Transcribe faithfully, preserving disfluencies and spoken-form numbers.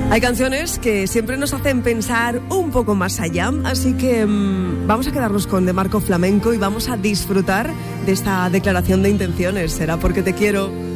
Hay canciones que siempre nos hacen pensar un poco más allá, así que mmm, vamos a quedarnos con De Marco Flamenco y vamos a disfrutar de esta declaración de intenciones. Será porque te quiero.